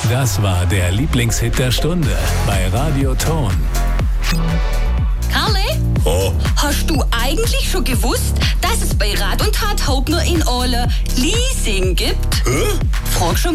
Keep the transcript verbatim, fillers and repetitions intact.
Das war der Lieblingshit der Stunde bei Radio Ton. Karle? Oh. Hast du eigentlich schon gewusst, dass es bei Rat und Tat Haupt nur in Ole Leasing gibt? Hä? Frag schon